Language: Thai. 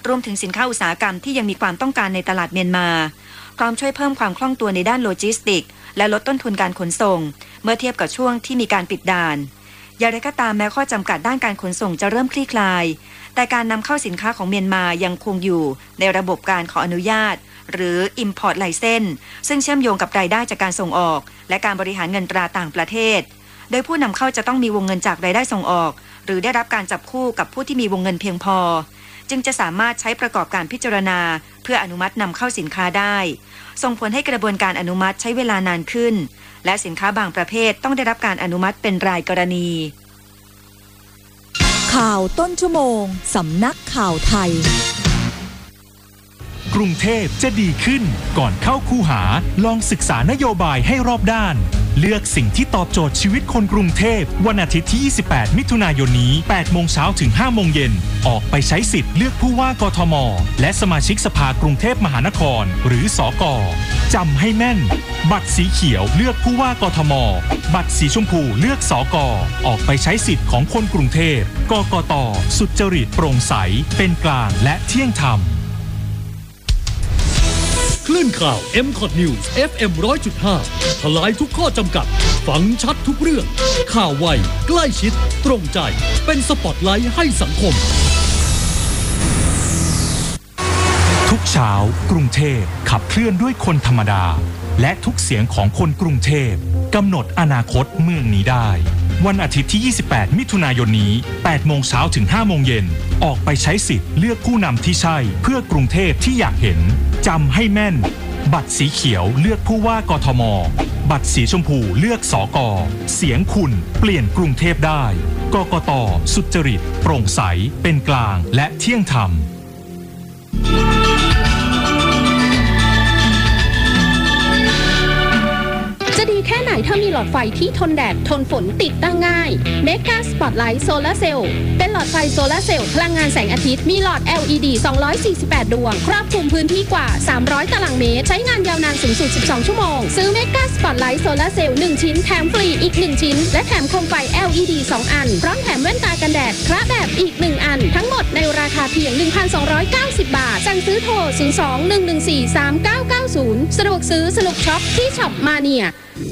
รวมถึงสินค้าอุตสาหกรรมที่ยังมีความต้องการในตลาดเมียนมาพร้อมช่วยเพิ่มความคล่องตัวในด้านโลจิสติกส์และลดต้นทุนการขนส่งเมื่อเทียบกับช่วงที่มีการปิดด่านอย่างไรก็ตามแม้ข้อจำกัดด้านการขนส่งจะเริ่มคลี่คลายแต่การนำเข้าสินค้าของเมียนมายังคงอยู่ในระบบการขออนุญาตหรือ Import License ซึ่งเชื่อมโยงกับรายได้จากการส่งออกและการบริหารเงินตราต่างประเทศโดยผู้นำเข้าจะต้องมีวงเงินจากรายได้ส่งออกหรือได้รับการจับคู่กับผู้ที่มีวงเงินเพียงพอจึงจะสามารถใช้ประกอบการพิจารณาเพื่ออนุมัตินำเข้าสินค้าได้ส่งผลให้กระบวนการอนุมัติใช้เวลานานขึ้นและสินค้าบางประเภทต้องได้รับการอนุมัติเป็นรายกรณีข่าวต้นชั่วโมงสำนักข่าวไทยกรุงเทพจะดีขึ้นก่อนเข้าคูหาลองศึกษานโยบายให้รอบด้านเลือกสิ่งที่ตอบโจทย์ชีวิตคนกรุงเทพวันอาทิตย์ที่28มิถุนายนนี้ 8 โมงเช้าถึง 5 โมงเย็นออกไปใช้สิทธิ์เลือกผู้ว่ากทมและสมาชิกสภากรุงเทพมหานครหรือสก.จำให้แม่นบัตรสีเขียวเลือกผู้ว่ากทมบัตรสีชมพูเลือกสก.ออกไปใช้สิทธิ์ของคนกรุงเทพกกต.สุจริตโปร่งใสเป็นกลางและเที่ยงธรรมคลื่นข่าว MCOT News FM 100.5 ทลายทุกข้อจำกัดฟังชัดทุกเรื่องข่าวไวใกล้ชิดตรงใจเป็นสปอตไลท์ให้สังคมทุกเช้ากรุงเทพขับเคลื่อนด้วยคนธรรมดาและทุกเสียงของคนกรุงเทพกำหนดอนาคตเมืองนี้ได้วันอาทิตย์ที่28มิถุนายนนี้ 8 โมงเช้าถึง 5 โมงเย็นออกไปใช้สิทธิ์เลือกผู้นำที่ใช่เพื่อกรุงเทพที่อยากเห็นจำให้แม่นบัตรสีเขียวเลือกผู้ว่ากทมบัตรสีชมพูเลือกสก.เสียงคุณเปลี่ยนกรุงเทพได้กกต.สุจริตโปร่งใสเป็นกลางและเที่ยงธรรมจะดีแค่ไหนถ้ามีหลอดไฟที่ทนแดดทนฝนติดตั้งง่ายเมกาสปอตไลท์โซลาร์เซลล์เป็นหลอดไฟโซลาร์เซลล์พลังงานแสงอาทิตย์มีหลอด LED 248 ดวงครอบคลุมพื้นที่กว่า300ตารางเมตรใช้งานยาวนานสูงสุด12ชั่วโมงซื้อเมกาสปอตไลท์โซลาร์เซลล์1ชิ้นแถมฟรีอีก1ชิ้นและแถมโคมไฟ LED 2 อันพร้อมแถมแว่นตากันแดดพระแบบอีก1อันทั้งหมดในราคาเพียง 1,290 บาทสั่งซื้อโทร 02-114-3990 สะดวกซื้อสนุกช็อปที่ช็อปมาเนีย